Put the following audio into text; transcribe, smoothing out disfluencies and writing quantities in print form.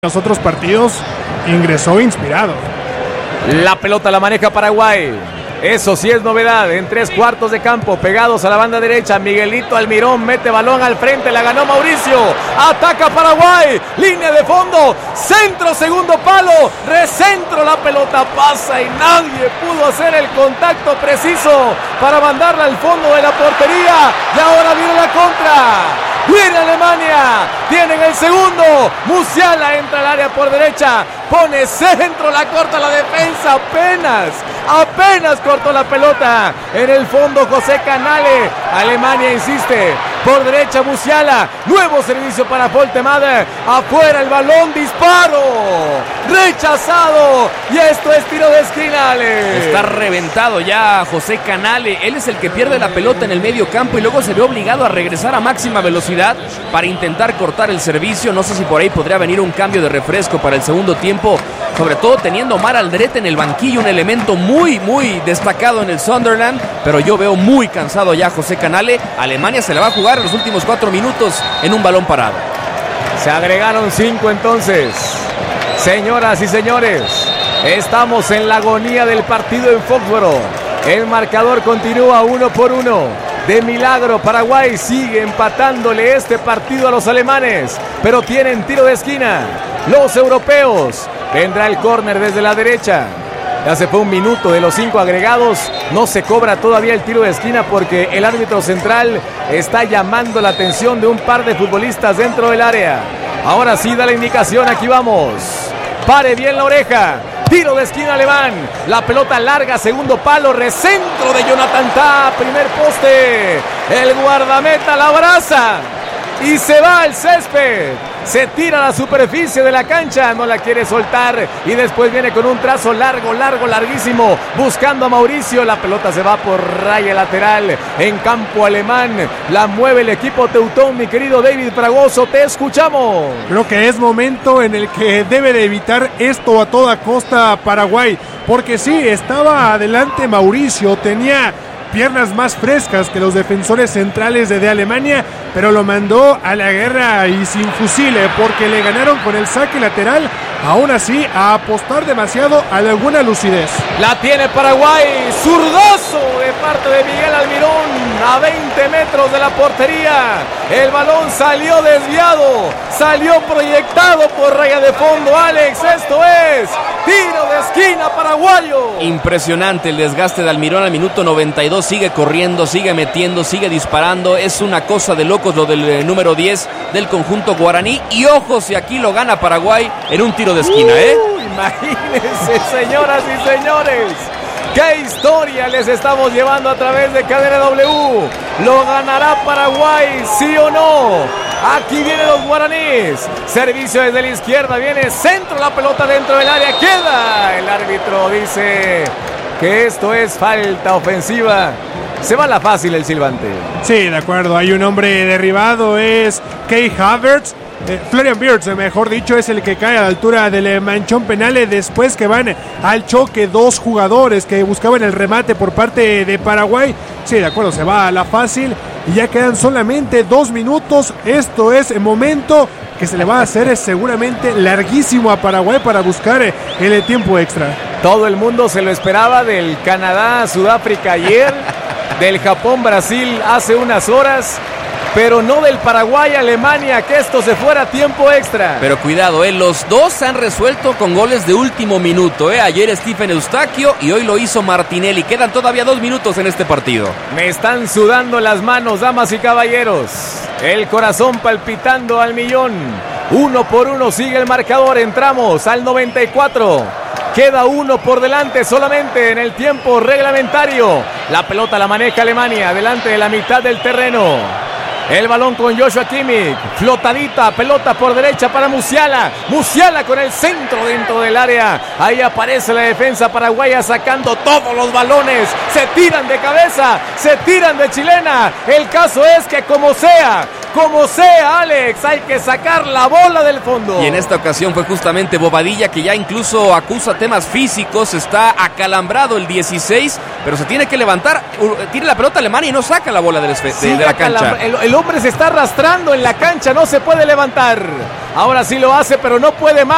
los otros partidos ingresó inspirado. La pelota la maneja Paraguay. Eso sí es novedad. En 3/4 de campo, pegados a la banda derecha. Miguelito Almirón mete balón al frente. La ganó Mauricio. Ataca Paraguay. Línea de fondo. Centro, segundo palo. Recentro. La pelota pasa y nadie pudo hacer el contacto preciso para mandarla al fondo de la portería. Y ahora viene la contra. Viene Alemania, tienen el segundo. Musiala entra al área por derecha, pone centro, la corta la defensa, apenas cortó la pelota. En el fondo José Canale. Alemania insiste, por derecha Musiala, nuevo servicio para Foltemade, afuera el balón, disparo, rechazado, y esto es tiro de esquina, Ale. Está reventado ya José Canale. Él es el que pierde la pelota en el medio campo y luego se ve obligado a regresar a máxima velocidad para intentar cortar el servicio. No sé si por ahí podría venir un cambio de refresco para el segundo tiempo, sobre todo teniendo Omar Aldrete en el banquillo, un elemento muy destacado en el Sunderland, pero yo veo muy cansado ya José Canale. Alemania se la va a jugar en los últimos 4 minutos en un balón parado. Se agregaron 5 entonces. Señoras y señores, estamos en la agonía del partido en Foxboro. El marcador continúa 1-1. De milagro, Paraguay sigue empatándole este partido a los alemanes, pero tienen tiro de esquina los europeos. Vendrá el córner desde la derecha. Ya se fue 1 minuto de los 5 agregados. No se cobra todavía el tiro de esquina porque el árbitro central está llamando la atención de un par de futbolistas dentro del área. Ahora sí da la indicación, aquí vamos. Pare bien la oreja. Tiro de esquina alemán. La pelota larga, segundo palo, recentro de Jonathan Tah, primer poste. El guardameta la abraza y se va al césped. Se tira a la superficie de la cancha, no la quiere soltar y después viene con un trazo larguísimo, buscando a Mauricio. La pelota se va por raya lateral en campo alemán. La mueve el equipo teutón, mi querido David Fragoso, te escuchamos. Creo que es momento en el que debe de evitar esto a toda costa Paraguay, porque sí, estaba adelante Mauricio, tenía piernas más frescas que los defensores centrales de Alemania, pero lo mandó a la guerra y sin fusiles, porque le ganaron con el saque lateral. Aún así, a apostar demasiado a alguna lucidez. La tiene Paraguay, zurdazo de parte de Miguel Almirón, a 20 metros de la portería. El balón salió desviado, salió proyectado por raya de fondo, Alex. Esto es tiro de esquina paraguayo. Impresionante el desgaste de Almirón al minuto 92. Sigue corriendo, sigue metiendo, sigue disparando. Es una cosa de locos lo del número 10 del conjunto guaraní. Y ojo si aquí lo gana Paraguay en un tiro de esquina, Imagínense, señoras y señores, qué historia les estamos llevando a través de Cadena W. ¿Lo ganará Paraguay, sí o no? Aquí vienen los guaraníes. Servicio desde la izquierda, viene centro, la pelota dentro del área, queda. El árbitro dice que esto es falta ofensiva. Se va la fácil el silbante. Sí, de acuerdo, hay un hombre derribado, es Kai Havertz. Florian Wirtz, mejor dicho, es el que cae a la altura del manchón penal después que van al choque 2 jugadores que buscaban el remate por parte de Paraguay. Sí, de acuerdo, se va a la fácil y ya quedan solamente 2 minutos. Esto es el momento que se le va a hacer seguramente larguísimo a Paraguay para buscar el tiempo extra. Todo el mundo se lo esperaba del Canadá-Sudáfrica ayer, del Japón-Brasil hace unas horas, pero no del Paraguay-Alemania, que esto se fuera a tiempo extra. Pero cuidado, los dos se han resuelto con goles de último minuto. Ayer Stephen Eustaquio y hoy lo hizo Martinelli. Quedan todavía 2 minutos en este partido. Me están sudando las manos, damas y caballeros. El corazón palpitando al millón. 1-1 sigue el marcador. Entramos al 94. Queda 1 por delante solamente en el tiempo reglamentario. La pelota la maneja Alemania delante de la mitad del terreno. El balón con Joshua Kimmich, flotadita, pelota por derecha para Musiala. Musiala con el centro dentro del área. Ahí aparece la defensa paraguaya sacando todos los balones. Se tiran de cabeza, se tiran de chilena. El caso es que como sea, Alex, hay que sacar la bola del fondo. Y en esta ocasión fue justamente Bobadilla, que ya incluso acusa temas físicos. Está acalambrado el 16, pero se tiene que levantar. Tiene la pelota Alemania y no saca la bola de la cancha. El hombre se está arrastrando en la cancha, no se puede levantar. Ahora sí lo hace, pero no puede más.